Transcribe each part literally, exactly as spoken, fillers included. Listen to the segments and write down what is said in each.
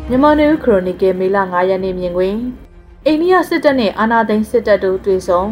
မြန်မာနယူးခရိုနီကယ်မေလ၅ရက်နေ့မြင်ကွင်းအိန္ဒိယစစ်တပ်နဲ့အာဏာသိမ်းစစ်တပ်တို့တွေ့ဆုံ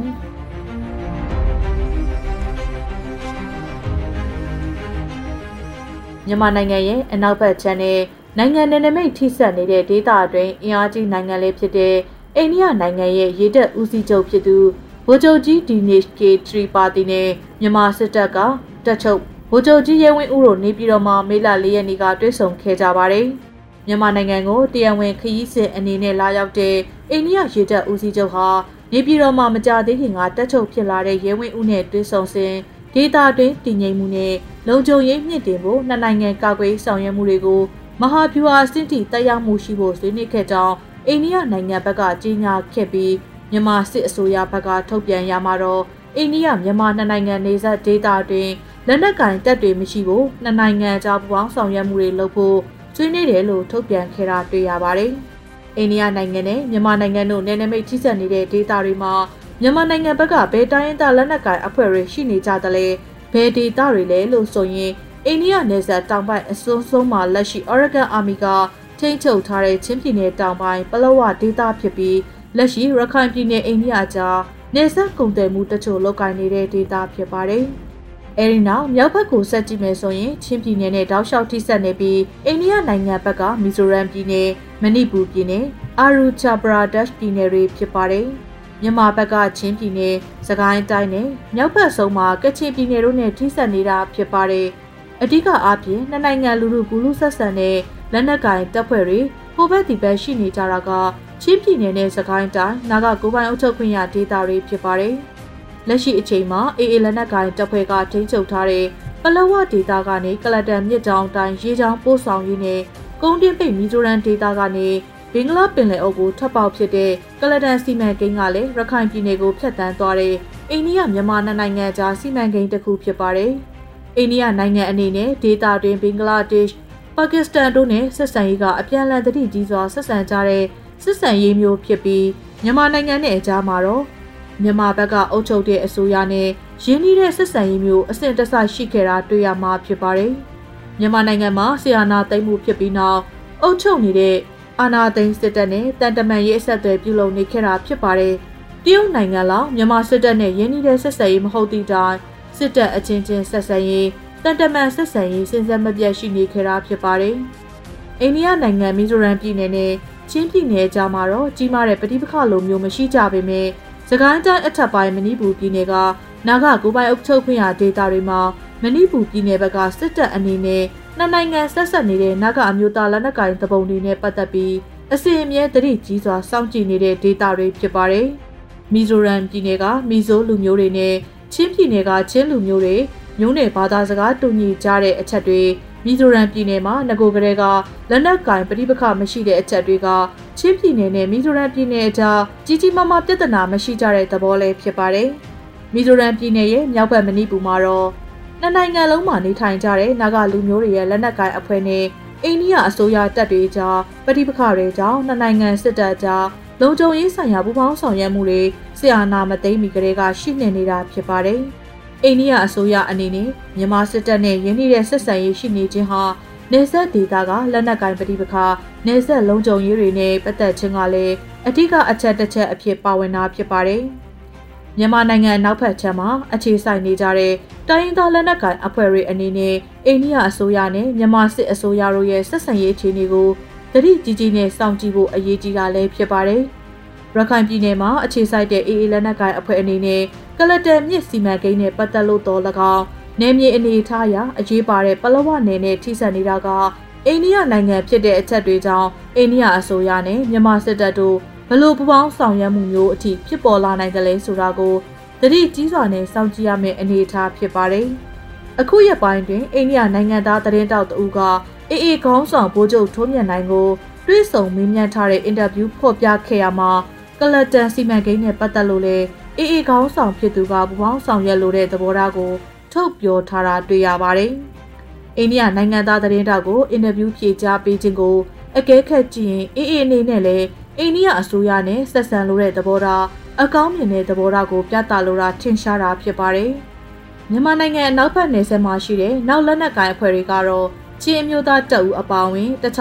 မြန်မာနိုင်ငံရဲ့အနောက်ဘက်ခြမ်းနဲ့နိုင်ငံနယ်နိမိတ်ထိစပ်နေတဲ့ဒေသအတွင်းအင်အားကြီးနိုင်ငံလေးဖြစ်တဲ့အိန္ဒိယနိုင်ငံရဲ့ရေတပ်ဦးစီးချုပ်ဖြစ်သူဗိုလ်ချုပ်ကြီးဒီနေ့ကေထရီပါတီနဲ့မြန်မာစစ်တပ်ကတပ်ချုပ်ဗိုလ်ချုပ်ကြီးရဲဝင်းဦးတို့နေပြည်တော်မှာမေလ၄ရက်နေ့ကတွေ့ဆုံခဲ့ကြပါတယ်။မြန်မာနိုင်ငံကိုတရားဝင်ခရီးစဉ်အနေနဲ့လာရောက်တဲ့အိန္ဒိယရေတပ်ဦးစီးချုပ်ဟာနေပြည်တော်မှာမကြာသေးခင်ကတပ်ချုပ်ဖြစ်လာတဲ့ရဲဝင်းဦးနဲ့တွေ့ဆုံစဉ်ဒေသတွင်းတည်ငြိမ်မှုနဲ့လုံခြုံရေးမြင့်တင်ဖို့နှစ်နိုင်ငံကာကွယ်ဆောင်ရွက်မှုတွေကိုမဟာဗျူဟာစင်တီတက်ရောက်မှုရှိဖို့ဆွေးနွေးခဲ့ကြောင်းအိန္ဒိယနိုင်ငံဘက်ကကြေညာခဲ့ပြီးမြန်မာစစ်အစိုးရဘက်ကထုတ်ပြန်ရမှာတော့အိန္ဒိယမြန်မာနှစ်နိုင်ငံနေဆက်ဒေသတွင်လက်နက်ကင်တပ်တွေမရှိဖို့နှစ်နိုင်ငံကြားပူးပေါင်းဆောင်ရွက်မှုတွေလုပ်ဖို့ဆွေးနွေးတယ်လို့ထုတ်ပြန်ခဲ့တာတွေ့ရပါတယ်။အိန္ဒိယနိုင်ငံနဲ့မြန်မာနိုင်ငံတို့နယ်နိမိတ်ထိစပ်နေတဲ့ဒေသတွေမှာမြန်မာနိုင်ငံဘက်ကဘယ်တိုင်းဒေသလက်နက်ကင်အဖွဲ့တွေရှိနေကြသလဲဘယ်ဒေသတွေလဲလို့ဆိုရင်အိန္ဒိယနယ်စပ်တောင်ပိုင်းအစွန်းဆုံးမှာလက်ရှိ Oregon Army ကထိန်းချုပ်ထားတဲ့ချင်းပြည်နယ်တောင်ပိုင်းပလောဝဒေသဖြစ်ပြီးလက်ရှိရခိုင်ပြည်နယ်အိန္ဒိယကြားနယ်စပ်ကုန်သွယ်မှုတချို့လောက်ကိုင်းနေတဲ့ဒေသဖြစ်ပါတယ်။အဲဒီနောက်မြောက်ဘက်ကိုဆက်ကြည့်မယ်ဆိုရင်ချင်းပြည်နယ်နဲ့တောက်လျှောက်ထိစပ်နေပြီးအိန္ဒိယနိုင်ငံဘက်ကမီဇိုရမ်ပြည်နယ်မဏိပူပြည်နယ်အာရူချာပရာဒက်ရှ်ပြည်နယ်တွေဖြစ်ပါတယ်။မြန်မာဘက်ကချင်းပြည်နယ်စကိုင်းတိုင်းနဲ့မြောက်ဘက်ဆုံးမှာကချင်ပြည်နယ်တို့နဲ့ထိစပ်နေတာဖြစ်ပါတယ်။အဓိကအားဖြင့်နှစ်နိုင်ငံလူလူကူလူဆက်ဆံတဲ့လက်နက်ကင်တပ်ဖွဲ့တွေဟိုဘက်ဒီဘက်ရှိနေကြတာကချင်းပြည်နယ်နဲ့စကိုင်းတိုင်းနာဂကိုပိုင်းအုပ်ချုပ်ခွင့်ရဒေသတွေဖြစ်ပါတယ်။လက်ရှိအချိန်မှာအေအေလက်နက်ကိုင်တပ်ဖွဲ့ကထိန်းချုပ်ထားတဲ့ပလောဝဒေသကနေကလတန်မြစ်ကြောင်းတိုင်းရေကြောင်းပို့ဆောင်ရေးနဲ့ကုန်းတင်ပိတ်မီဇိုရမ်ဒေသကနေဘင်္ဂလားပင်လယ်အုပ်ကိုထပ်ပေါက်ဖြစ်တဲ့ကလတန်စီမံကိန်းကလည်းရခိုင်ပြည်နယ်ကိုဖျက်ဆီးသွားတဲ့အိန္ဒိယမြန်မာနိုင်ငံကြားစီမံကိန်းတစ်ခုဖြစ်ပါတယ်။အိန္ဒိယနိုင်ငံအနေနဲ့ဒေသတွင်ဘင်္ဂလားဒေ့ရှ်ပါကစ္စတန်တို့နဲ့ဆက်ဆံရေးကအပြန်အလှန်တတိကြီးစွာဆက်ဆံကြတဲ့စစ်ဆန်ရေးမျိုးဖြစ်ပြီးမြန်မာနိုင်ငံနဲ့အကြားမှာတော့မြန်မာဘက်ကအုပ်ချုပ်တဲ့အစိုးရနဲ့ရင်းနှီးတဲ့စစ်ဆန်ရေးမျိုးအဆင့်တစိုက်ရှိခဲ့တာတွေ့ရမှာဖြစ်ပါတယ်။မြန်မာနိုင်ငံမှာဆီယနာသိမ်းမှုဖြစ်ပြီးနောက်အုပ်ချုပ်နေတဲ့အာဏာသိမ်းစစ်တပ်နဲ့တန်တမန်ရေးအဆက်အသွယ်ပြုလုပ်နေခဲ့တာဖြစ်ပါတယ်။တရုတ်နိုင်ငံလောက်မြန်မာစစ်တပ်နဲ့ရင်းနှီးတဲ့စစ်ဆန်ရေးမဟုတ်သည့်တိုင်စစ်တပ်အချင်းချင်းဆက်ဆံရေးတန်တမန်ဆက်ဆံရေးစဉ်ဆက်မပြတ်ရှိနေခဲ့တာဖြစ်ပါတယ်။အိန္ဒိယနိုင်ငံမီဇိုရမ်ပြည်နယ်နဲ့ချင်းပြည်နယ်ကြားမှာတော့ကြီးမားတဲ့ပဋိပက္ခလိုမျိုးမရှိကြပေမဲ့စကိုင်းတိုင်းအထက်ပိုင်းမဏိပူပြည်နယ်ကနာဂကိုပိုင်းအုပ်ချုပ်ခွင့်ရဒေသတွေမှာမဏိပူပြည်နယ်ဘက်ကစစ်တပ်အနေနဲ့နှစ်နိုင်ငံဆက်ဆက်နေတဲ့နာဂအမျိုးသားလက်နက်ကိုင်တပုံတွေနဲ့ပတ်သက်ပြီးအစီအမြဲတတိကြီးစွာစောင့်ကြည့်နေတဲ့ဒေသတွေဖြစ်ပါတယ်။မီဇိုရမ်ပြည်နယ်ကမီဇိုလူမျိုးတွေနဲ့ချင်းပြည်နယ်ကချင်းလူမျိုးတွေမျိုးနယ်ဘာသာစကားတူညီကြတဲ့အချက်တွေမီဇိုရမ်ပြည်နယ်မှာငကိုကလေးကလက်နက်ကင်ပဋိပက္ခမရှိတဲ့အချက်တွေကချင်းပြည်နယ်နဲ့မီဇိုရမ်ပြည်နယ်အကြားကြီးကြီးမားမားပြဿနာမရှိကြတဲ့သဘောလည်းဖြစ်ပါတယ်။မီဇိုရမ်ပြည်နယ်ရဲ့မြောက်ဘက်မဏိပူမှာတော့နှစ်နိုင်ငံလုံးမှာနေထိုင်ကြတဲ့နာဂလူမျိုးတွေရဲ့လက်နက်ကင်အဖွဲ့နဲ့အိန္ဒိယအစိုးရတပ်တွေကြားပဋိပက္ခတွေကြောင့်နှစ်နိုင်ငံစစ်တပ်ကြားလုံခြုံရေးဆိုင်ရာပူးပေါင်းဆောင်ရွက်မှုတွေဆီအာနာမသိမ်းမီကလေးကရှိနေနေတာဖြစ်ပါတယ်။အိန္ဒိယအစိုးရအနေနဲ့မြန်မာစစ်တပ်နဲ့ရင်းနှီးတဲ့ဆက်ဆံရေးရှိနေခြင်းဟာနေဆက်ဒေသကလက်နက်ကင်ပဋိပက္ခနေဆက်လုံခြုံရေးတွေနဲ့ပတ်သက်ခြင်းကလည်းအထူးအချက်တစ်ချက်အဖြစ်ပါဝင်တာဖြစ်ပါတယ်။မြန်မာနိုင်ငံနောက်ဖက်ခြမ်းမှာအခြေစိုက်နေကြတဲ့တိုင်းရင်းသားလက်နက်ကိုင်အဖွဲ့တွေအနေနဲ့အိန္ဒိယအစိုးရနဲ့မြန်မာစစ်အစိုးရတို့ရဲ့ဆက်ဆံရေးအခြေအနေကိုသတိကြီးကြီးနဲ့စောင့်ကြည့်ဖို့အရေးကြီးတာလည်းဖြစ်ပါတယ်။ရခိုင်ပြည်နယ်မှာအခြေစိုက်တဲ့အေအေလက်နက်ကိုင်အဖွဲ့အနေနဲ့ကလတန်မြစ်စီမံကိန်းနဲ့ပတ်သက်လို့တော်၎င်းနယ်မြေအနေထားအရအရေးပါတဲ့ပလောဝနယ်နဲ့ထိစပ်နေတာကအိန္ဒိယနိုင်ငံဖြစ်တဲ့အချက်တွေကြောင့်အိန္ဒိယအစိုးရနဲ့မြန်မာစစ်တပ်တို့ဘလို့ပူပေါင်းဆောင်ရွက်မှုမျိုးအထိဖြစ်ပေါ်လာနိုင်တယ်လဲဆိုတာကိုသတိကြီးစွာနဲ့စောင့်ကြည့်ရမယ့်အနေအထားဖြစ်ပါတယ်။အခုရက်ပိုင်းတွင်အိန္ဒိယနိုင်ငံသားသတင်းတောက်တဦးကအေအေခေါင်းဆောင်ဗိုလ်ချုပ်ထွန်းမြတ်နိုင်ကိုတွဲဆုံမေးမြန်းထားတဲ့အင်တာဗျူးဖော်ပြခဲ့ရမှာကလတန်စီမံကိန်းနဲ့ပတ်သက်လို့လေအေအေခေါင်းဆောင်ဖြစ်သူကပူပေါင်းဆောင်ရွက်လိုတဲ့သဘောထားကိုထုတ်ပြောထားတာတွေ့ရပါတယ်။အိန္ဒိယနိုင်ငံသားသတင်းတောက်ကိုအင်တာဗျူးဖြေကြားပေးခြင်းကိုအကဲခတ်ကြည့်ရင်အေအေအနေနဲ့လည်းအိန္ဒိယအစိုးရနဲ့ဆက်ဆံလိုတဲ့သဘောထားအကောင်းမြင်တဲ့သဘောထားကိုပြသလိုတာထင်ရှားတာဖြစ်ပါတယ်။မြန်မာနိုင်ငံအနောက်ဘက်နယ်စပ်မှာရှိတဲ့နောက်လက်နက်ကိုင်အဖွဲ့တွေကတော့ချင်းအမျိုးသားတပ်ဦးအပါအဝင်တခြား